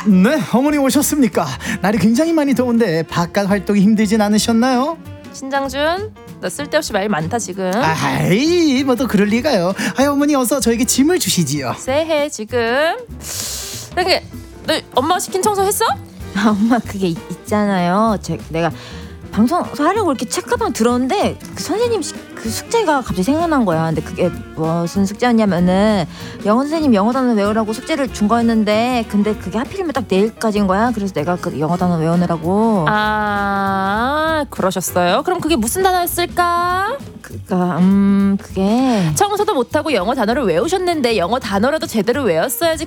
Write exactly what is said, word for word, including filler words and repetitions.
네, 어머니 오셨습니까? 날이 굉장히 많이 더운데 바깥 활동이 힘들진 않으셨나요? 신장준, 너 쓸데없이 말 많다 지금. 아이, 뭐 또 그럴 리가요. 아이, 어머니 어서 저에게 짐을 주시지요. 쎄해 지금. 그러니까 너 엄마가 시킨 청소 했어? 아, 엄마 그게 있, 있잖아요. 제, 내가 방송서 하려고 이렇게 책가방 들었는데 그 선생님 시, 그 숙제가 갑자기 생각난 거야. 근데 그게 무슨 숙제였냐면은 영어 선생님 영어 단어 외우라고 숙제를 준 거였는데 근데 그게 하필이면 딱 내일까지인 거야. 그래서 내가 그 영어 단어 외우느라고. 아, 그러셨어요? 그럼 그게 무슨 단어였을까? 그니까 음 그게 청소도 못하고 영어 단어를 외우셨는데 영어 단어라도 제대로 외웠어야지.